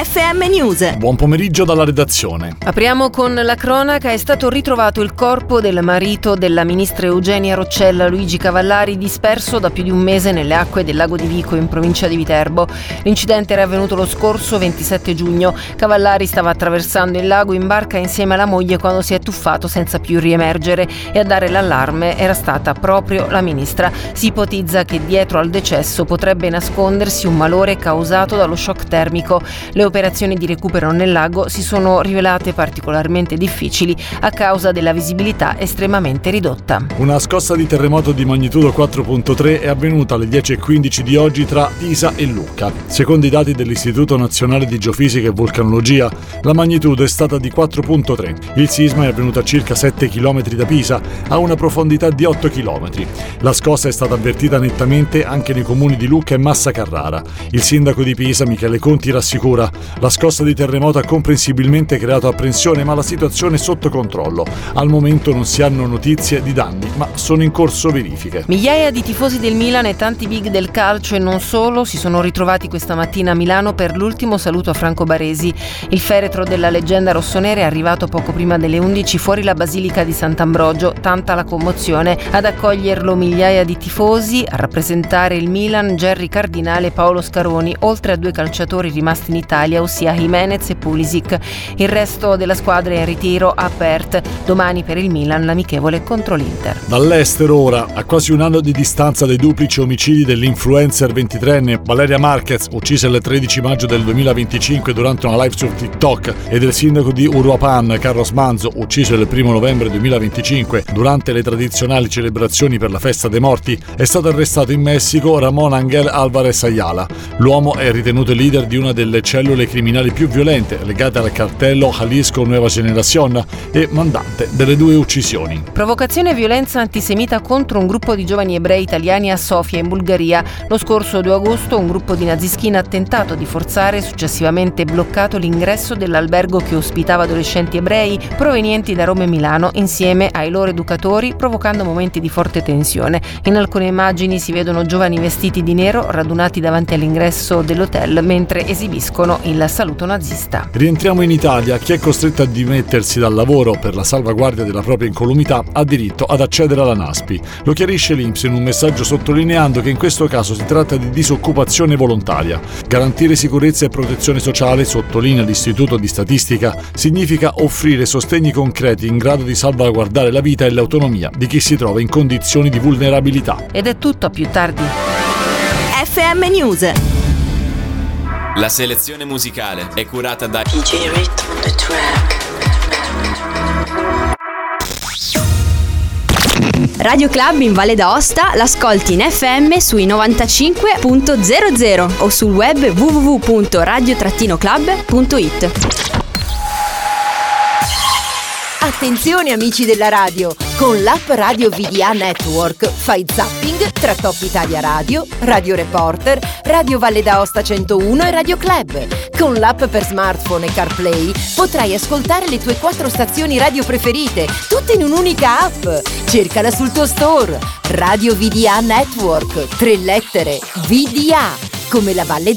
FM News. Buon pomeriggio dalla redazione. Apriamo con la cronaca. È stato ritrovato il corpo del marito della ministra Eugenia Roccella, Luigi Cavallari, disperso da più di un mese nelle acque del lago di Vico in provincia di Viterbo. L'incidente era avvenuto lo scorso 27 giugno. Cavallari stava attraversando il lago in barca insieme alla moglie quando si è tuffato senza più riemergere, e a dare l'allarme era stata proprio la ministra. Si ipotizza che dietro al decesso potrebbe nascondersi un malore causato dallo shock termico. Le operazioni di recupero nel lago si sono rivelate particolarmente difficili a causa della visibilità estremamente ridotta. Una scossa di terremoto di magnitudo 4.3 è avvenuta alle 10:15 di oggi tra Pisa e Lucca. Secondo i dati dell'Istituto Nazionale di Geofisica e Vulcanologia, la magnitudo è stata di 4.3. Il sisma è avvenuto a circa 7 km da Pisa, a una profondità di 8 km. La scossa è stata avvertita nettamente anche nei comuni di Lucca e Massa Carrara. Il sindaco di Pisa, Michele Conti, rassicura: la scossa di terremoto ha comprensibilmente creato apprensione, ma la situazione è sotto controllo. Al momento non si hanno notizie di danni, ma sono in corso verifiche. Migliaia di tifosi del Milan e tanti big del calcio e non solo si sono ritrovati questa mattina a Milano per l'ultimo saluto a Franco Baresi. Il feretro della leggenda rossonera è arrivato poco prima delle 11 fuori la Basilica di Sant'Ambrogio, tanta la commozione. Ad accoglierlo migliaia di tifosi, a rappresentare il Milan Gerry Cardinale e Paolo Scaroni, oltre a due calciatori rimasti in Italia, ossia Jimenez e Pulisic. Il resto della squadra è in ritiro a Perth. Domani per il Milan l'amichevole contro l'Inter. Dall'estero ora, a quasi un anno di distanza dai duplici omicidi dell'influencer 23enne Valeria Marquez, uccisa il 13 maggio del 2025 durante una live su TikTok, e del sindaco di Uruapan Carlos Manzo, ucciso il 1 novembre 2025 durante le tradizionali celebrazioni per la festa dei morti, è stato arrestato in Messico Ramón Ángel Álvarez Ayala. L'uomo è ritenuto leader di una delle cellule criminali più violente legate al cartello Jalisco Nueva Generación e mandante delle due uccisioni. Provocazione e violenza antisemita contro un gruppo di giovani ebrei italiani a Sofia, in Bulgaria. Lo scorso 2 agosto un gruppo di nazischini ha tentato di forzare e successivamente bloccato l'ingresso dell'albergo che ospitava adolescenti ebrei provenienti da Roma e Milano insieme ai loro educatori, provocando momenti di forte tensione. In alcune immagini si vedono giovani vestiti di nero radunati davanti all'ingresso dell'hotel mentre esibiscono il saluto nazista. Rientriamo in Italia. Chi è costretto a dimettersi dal lavoro per la salvaguardia della propria incolumità ha diritto ad accedere alla NASPI. Lo chiarisce l'INPS in un messaggio sottolineando che in questo caso si tratta di disoccupazione volontaria. Garantire sicurezza e protezione sociale, sottolinea l'Istituto di Statistica, significa offrire sostegni concreti in grado di salvaguardare la vita e l'autonomia di chi si trova in condizioni di vulnerabilità. Ed è tutto, a più tardi. FM News. La selezione musicale è curata da DJ Rhythm on the track. Radio Club in Valle d'Aosta l'ascolti in FM sui 95.00 o sul web www.radio-club.it. Attenzione amici della radio, con l'app Radio VDA Network fai zapping tra Top Italia Radio, Radio Reporter, Radio Valle d'Aosta 101 e Radio Club. Con l'app per smartphone e CarPlay potrai ascoltare le tue 4 stazioni radio preferite, tutte in un'unica app. Cercala sul tuo store. Radio VDA Network, 3 lettere, VDA, come la Valle d'Aosta.